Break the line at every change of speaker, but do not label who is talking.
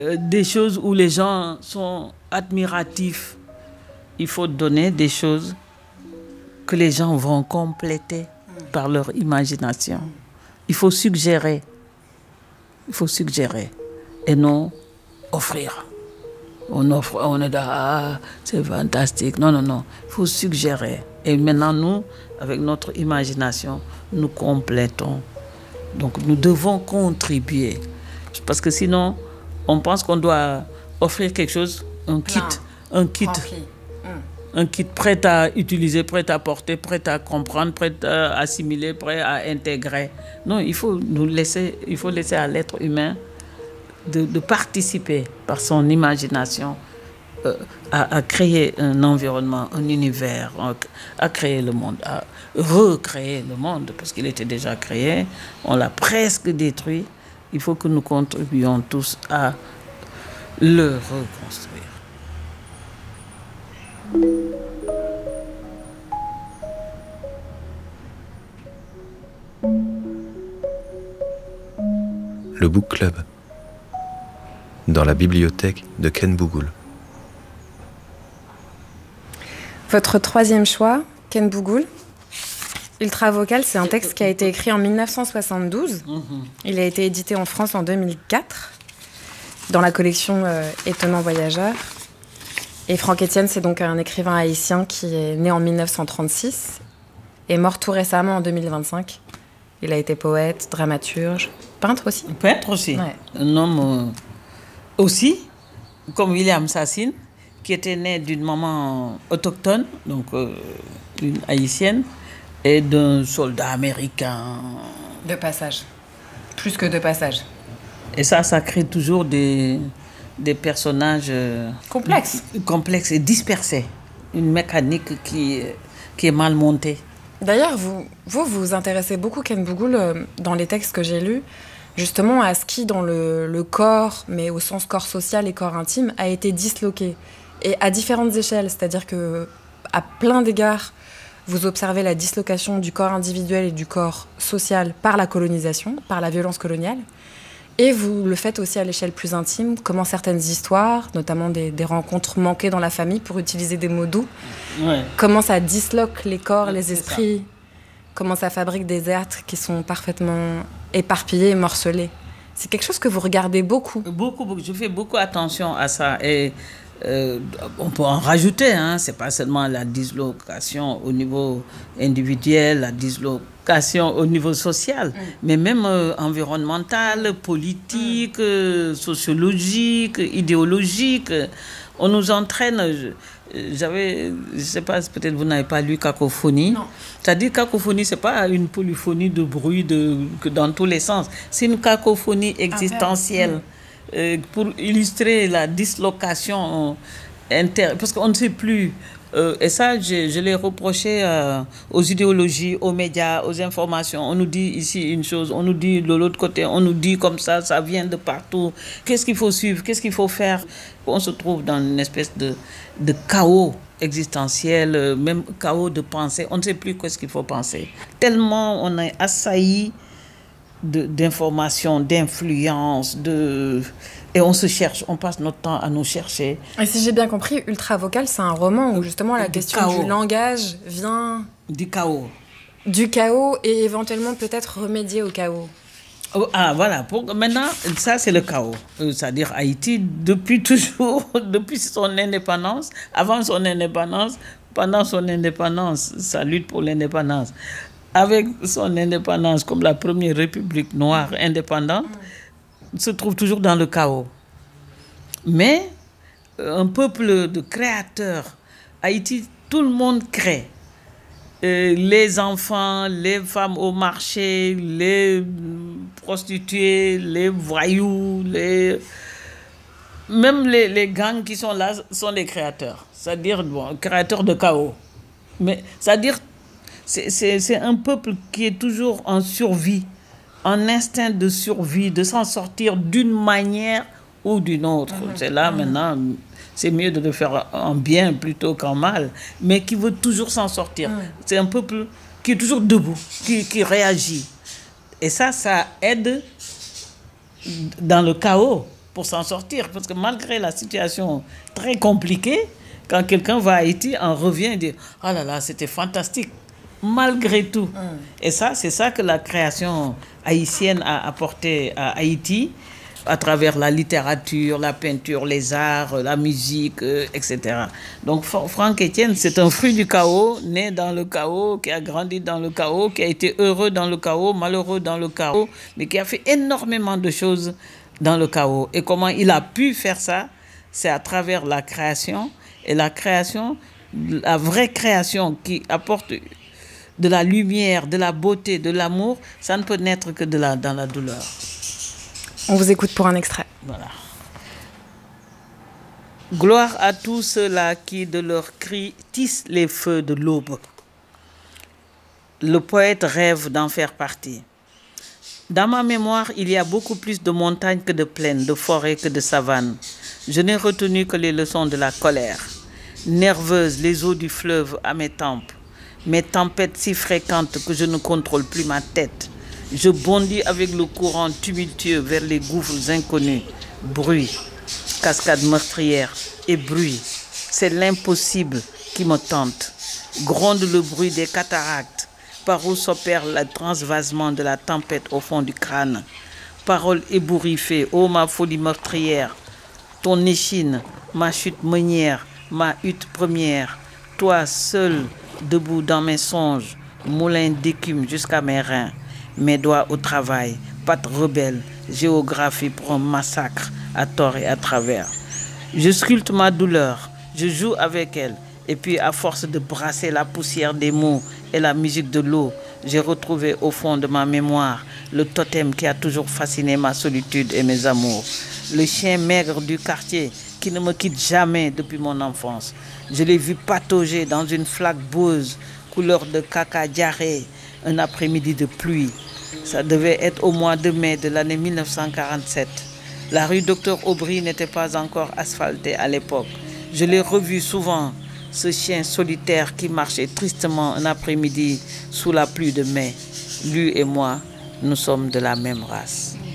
Des choses où les gens sont admiratifs. Il faut donner des choses que les gens vont compléter par leur imagination. Il faut suggérer. Il faut suggérer et non offrir. On offre, on est là, ah, c'est fantastique. Non, non, non. Il faut suggérer. Et maintenant, nous, avec notre imagination, nous complétons. Donc, nous devons contribuer. Parce que sinon, on pense qu'on doit offrir quelque chose, un kit, un kit prêt à utiliser, prêt à porter, prêt à comprendre, prêt à assimiler, prêt à intégrer. Non, il faut laisser à l'être humain de participer par son imagination à créer un environnement, un univers, à créer le monde, à recréer le monde, parce qu'il était déjà créé, on l'a presque détruit. Il faut que nous contribuions tous à le reconstruire.
Le Book Club, dans la bibliothèque de Ken Bougoul.
Votre troisième choix, Ken Bougoul, Ultra Vocal, c'est un texte qui a été écrit en 1972. Il a été édité en France en 2004, dans la collection Étonnant Voyageur. Et Franck Etienne, c'est donc un écrivain haïtien qui est né en 1936 et mort tout récemment en 2025. Il a été poète, dramaturge, peintre aussi.
Peintre aussi.
Ouais.
Un homme aussi, comme William Sassine, qui était né d'une maman autochtone, donc une haïtienne, et d'un soldat américain.
De passage. Plus que de passage.
Et ça crée toujours des personnages complexes et dispersés. Une mécanique qui est mal montée.
D'ailleurs, vous intéressez beaucoup, Ken Bougoul, dans les textes que j'ai lus, justement à ce qui, dans le corps, mais au sens corps social et corps intime, a été disloqué. Et à différentes échelles, c'est-à-dire que à plein d'égards, vous observez la dislocation du corps individuel et du corps social par la colonisation, par la violence coloniale. Et vous le faites aussi à l'échelle plus intime, comment certaines histoires, notamment des rencontres manquées dans la famille, pour utiliser des mots doux, comment ça disloque les corps, les esprits, comment ça fabrique des êtres qui sont parfaitement éparpillés et morcelés. C'est quelque chose que vous regardez beaucoup.
Beaucoup. Je fais beaucoup attention à ça. Et on peut en rajouter, hein. C'est pas seulement la dislocation au niveau individuel, la dislocation au niveau social, mais même environnemental, politique, sociologique, idéologique. On nous entraîne. Je sais pas, peut-être vous n'avez pas lu Cacophonie.
Non.
C'est-à-dire Cacophonie, c'est pas une polyphonie de bruit que dans tous les sens. C'est une cacophonie existentielle. Pour illustrer la dislocation parce qu'on ne sait plus. Et ça, je l'ai reproché aux idéologies, aux médias, aux informations. On nous dit ici une chose, on nous dit de l'autre côté, on nous dit comme ça vient de partout. Qu'est-ce qu'il faut suivre? Qu'est-ce qu'il faut faire? On se trouve dans une espèce de chaos existentiel, même chaos de pensée. On ne sait plus qu'est-ce qu'il faut penser. Tellement on est assailli d'informations, d'influences, et on se cherche, on passe notre temps à nous chercher.
Et si j'ai bien compris, Ultra Vocal, c'est un roman où justement la question du langage vient...
Du chaos.
Du chaos et éventuellement peut-être remédier au chaos.
Ah voilà, maintenant, ça c'est le chaos. C'est-à-dire Haïti, depuis toujours, depuis son indépendance, avant son indépendance, pendant son indépendance, sa lutte pour l'indépendance, avec son indépendance comme la première république noire indépendante, se trouve toujours dans le chaos. Mais un peuple de créateurs, Haïti, tout le monde crée. Les enfants, les femmes au marché, les prostituées, les voyous, même les gangs qui sont là sont des créateurs. C'est-à-dire, créateurs de chaos. Mais, c'est-à-dire, c'est un peuple qui est toujours en survie, en instinct de survie, de s'en sortir d'une manière ou d'une autre. C'est là maintenant, c'est mieux de le faire en bien plutôt qu'en mal, mais qui veut toujours s'en sortir. C'est un peuple qui est toujours debout, qui réagit. Et ça aide dans le chaos. pour s'en sortir. Parce que malgré la situation très compliquée, quand quelqu'un va à Haïti, on revient et dit « Oh là là, c'était fantastique ». Malgré tout. Et ça, c'est ça que la création haïtienne a apporté à Haïti, à travers la littérature, la peinture, les arts, la musique, etc. Donc Franck Etienne, c'est un fruit du chaos, né dans le chaos, qui a grandi dans le chaos, qui a été heureux dans le chaos, malheureux dans le chaos, mais qui a fait énormément de choses dans le chaos. Et comment il a pu faire ça, c'est à travers la création. Et la création, la vraie création qui apporte de la lumière, de la beauté, de l'amour, ça ne peut naître que dans la douleur.
On vous écoute pour un extrait.
Voilà. Gloire à tous ceux-là qui, de leurs cris, tissent les feux de l'aube. Le poète rêve d'en faire partie. Dans ma mémoire, il y a beaucoup plus de montagnes que de plaines, de forêts que de savanes. Je n'ai retenu que les leçons de la colère. Nerveuse, les eaux du fleuve à mes tempes. Mes tempêtes si fréquentes que je ne contrôle plus ma tête. Je bondis avec le courant tumultueux vers les gouffres inconnus. Bruit, cascade meurtrière et bruit. C'est l'impossible qui me tente. Gronde le bruit des cataractes, par où s'opère le transvasement de la tempête au fond du crâne. Parole ébouriffée, ô ma folie meurtrière, ton échine, ma chute meunière, ma hutte première, toi seul, debout dans mes songes, moulin d'écume jusqu'à mes reins, mes doigts au travail, pattes rebelles, géographie pour un massacre à tort et à travers. Je sculpte ma douleur, je joue avec elle, et puis à force de brasser la poussière des mots et la musique de l'eau, j'ai retrouvé au fond de ma mémoire le totem qui a toujours fasciné ma solitude et mes amours. Le chien maigre du quartier qui ne me quitte jamais depuis mon enfance. Je l'ai vu patauger dans une flaque bose, couleur de caca diarrhée, un après-midi de pluie. Ça devait être au mois de mai de l'année 1947. La rue Docteur Aubry n'était pas encore asphaltée à l'époque. Je l'ai revu souvent, ce chien solitaire qui marchait tristement un après-midi sous la pluie de mai. Lui et moi, nous sommes de la même race.